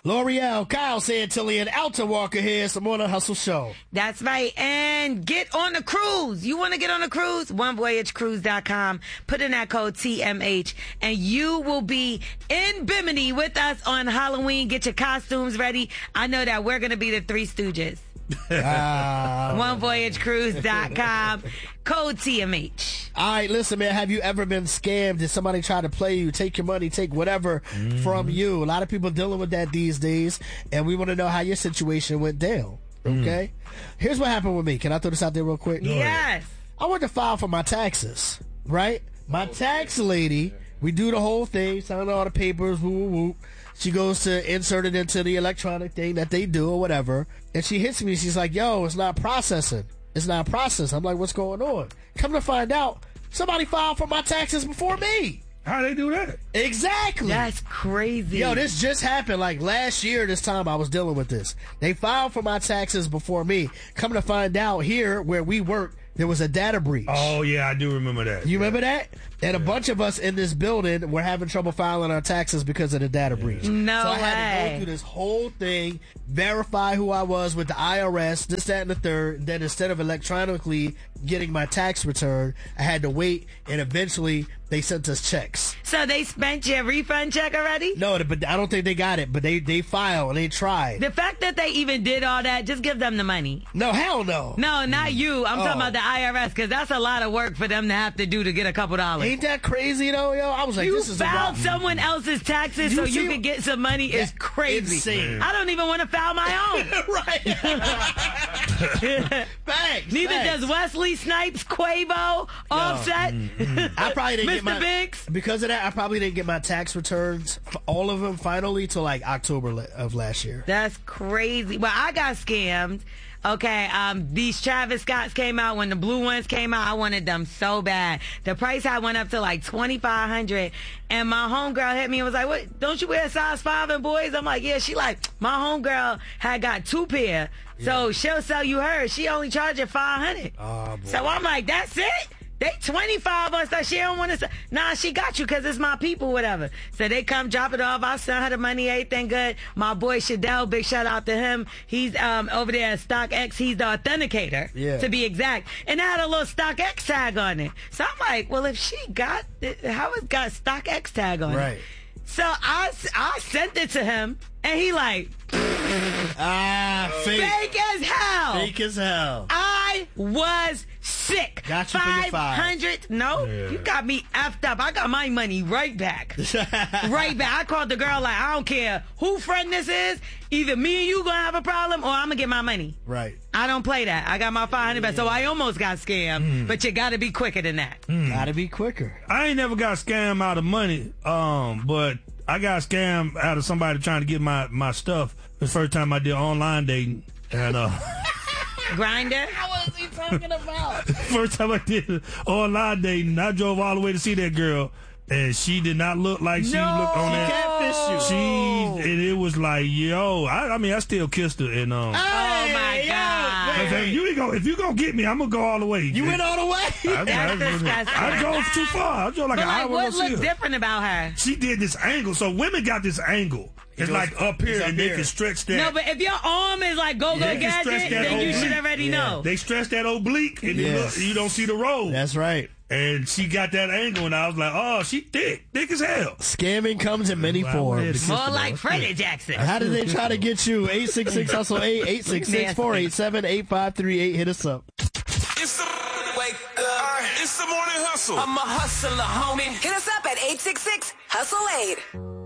L'Oreal, Kyle Santilli, and Alta Walker here. It's the Morning Hustle Show. That's right. And get on the cruise. You want to get on a cruise? OneVoyageCruise.com. Put in that code TMH, and you will be in Bimini with us on Halloween. Get your costumes ready. I know that we're going to be the Three Stooges. OneVoyageCruise.com. Code TMH. All right, listen, man. Have you ever been scammed? Did somebody try to play you, take your money, take whatever from you? A lot of people dealing with that these days, and we want to know how your situation went down. Okay? Here's what happened with me. Can I throw this out there real quick? Yes. I went to file for my taxes, right? My tax lady, we do the whole thing, sign all the papers, woo, woo, woo. She goes to insert it into the electronic thing that they do or whatever, and she hits me. She's like, yo, it's not processing. It's not processed. I'm like, what's going on? Come to find out, somebody filed for my taxes before me. How they do that? Exactly. That's crazy. Yo, this just happened like last year this time I was dealing with this. They filed for my taxes before me. Come to find out, here where we work, there was a data breach. Oh, yeah, I do remember that. You remember that? And a bunch of us in this building were having trouble filing our taxes because of the data breach. No So I way. had to go through this whole thing, verify who I was with the IRS, this, that, and the third. Then instead of electronically getting my tax return, I had to wait, and eventually they sent us checks. So they spent your refund check already? No, but I don't think they got it, but they filed and they tried. The fact that they even did all that, just give them the money. No, hell no. No, not you. I'm talking about the IRS, because that's a lot of work for them to have to do to get a couple dollars. Ain't that crazy though, yo? I was like, You this is filed someone else's taxes so you could get some money is crazy. Insane. I don't even want to file my own. Right. Thanks. Neither thanks. does Wesley Snipes, Quavo, Offset, I probably didn't get Mr. my Biggs. because of that. I probably didn't get my tax returns, all of them, finally till like October of last year. That's crazy. Well, I got scammed. Okay, these Travis Scotts came out. When the blue ones came out, I wanted them so bad. The price I went up to like $2,500, and my homegirl hit me and was like, "What? Don't you wear size 5 in boys?" I'm like, "Yeah." She like, my homegirl had got 2 pair, so she'll sell you hers. She only charge you $500. Oh, boy. So I'm like, that's it. They 25 on stuff. She don't want to say, nah, she got you because it's my people, whatever. So they come drop it off. I send her the money, everything good. My boy Shadell, big shout out to him. He's over there at StockX. He's the authenticator, to be exact. And it had a little StockX tag on it. So I'm like, well, if she got it, how it got StockX tag on it? So I sent it to him, and he like, fake. Fake as hell. Fake as hell. I was sick. Got you for your 500. No, you got me effed up. I got my money right back. Right back. I called the girl like, I don't care who friend this is. Either me and you gonna have a problem, or I'm gonna get my money. Right. I don't play that. I got my 500 back, so I almost got scammed. But you gotta be quicker than that. Gotta be quicker. I ain't never got scammed out of money, but I got scammed out of somebody trying to get my stuff. The first time I did online dating, and Grinder? What is he talking about? first time I did online dating, I drove all the way to see that girl, and she did not look like she looked on that. Catfish you. And it was like, yo, I mean, I still kissed her, and Oh my God. if you gonna get me, I'm gonna go all the way. You went all the way? That's disgusting. I drove too far. I drove like But an like, hour what to see looked her. different about her? She did this angle, so women got this angle. It's like up here, and they can stretch that. No, but if your arm is like go-go They can stretch gadget, that then you should oblique. already know. They stretch that oblique, and you don't see the road. That's right. And she got that angle, and I was like, oh, she thick as hell. Scamming comes in many forms. More like Freddie Jackson. How did they try to get you? 866-HUSTLE-8, 866-487-8538. Hit us up. It's the wake up. It's the morning hustle. I'm a hustler, homie. Hit us up at 866-HUSTLE-8.